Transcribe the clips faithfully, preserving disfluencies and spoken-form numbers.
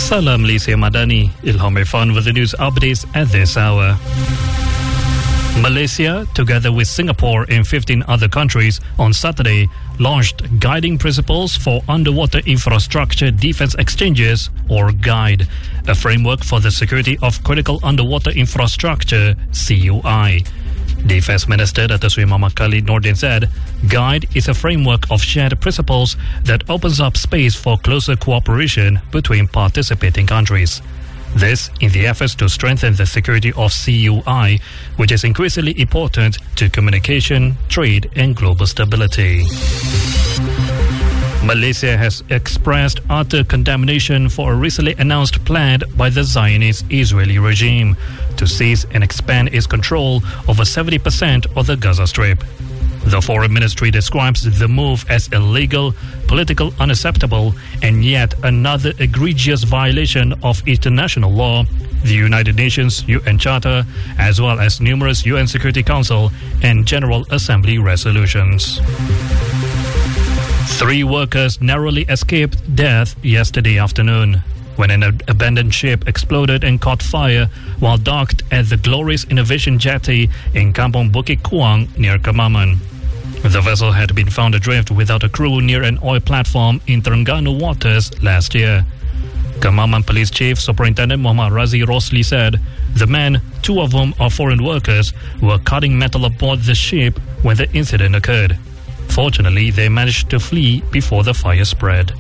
Salam Malaysia Madani, Ilham Irfan with the news updates at this hour. Malaysia, together with Singapore and fifteen other countries, on Saturday launched Guiding Principles for Underwater Infrastructure Defence Exchanges, or GUIDE, a framework for the security of critical underwater infrastructure, C U I. Defence Minister Dato Sri Muhammad Khalid Nordin said, GUIDE is a framework of shared principles that opens up space for closer cooperation between participating countries. This in the efforts to strengthen the security of C U I, which is increasingly important to communication, trade and global stability. Malaysia has expressed utter condemnation for a recently announced plan by the Zionist Israeli regime to seize and expand its control over seventy percent of the Gaza Strip. The Foreign Ministry describes the move as illegal, political unacceptable, and yet another egregious violation of international law, the United Nations U N Charter, as well as numerous U N Security Council and General Assembly resolutions. Three workers narrowly escaped death yesterday afternoon when an ab- abandoned ship exploded and caught fire while docked at the Glorious Innovation Jetty in Kampong Bukit Kuang near Kemaman. The vessel had been found adrift without a crew near an oil platform in Terengganu waters last year. Kemaman Police Chief Superintendent Muhammad Razi Rosli said the men, two of whom are foreign workers, were cutting metal aboard the ship when the incident occurred. Fortunately, they managed to flee before the fire spread.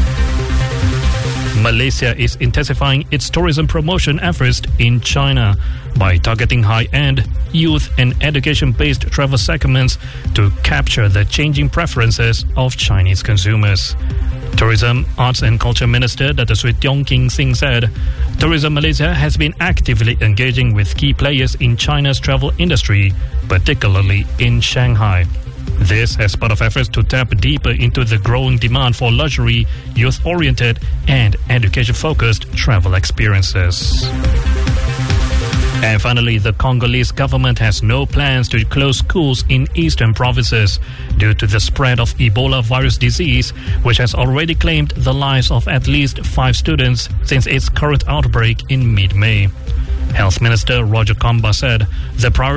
Malaysia is intensifying its tourism promotion efforts in China by targeting high-end, youth and education-based travel segments to capture the changing preferences of Chinese consumers. Tourism, Arts and Culture Minister Dato Sri Tiong King Sing said, Tourism Malaysia has been actively engaging with key players in China's travel industry, particularly in Shanghai. This as part of efforts to tap deeper into the growing demand for luxury, youth-oriented and education-focused travel experiences. And finally, the Congolese government has no plans to close schools in eastern provinces due to the spread of Ebola virus disease, which has already claimed the lives of at least five students since its current outbreak in mid-May. Health Minister Roger Kamba said the priority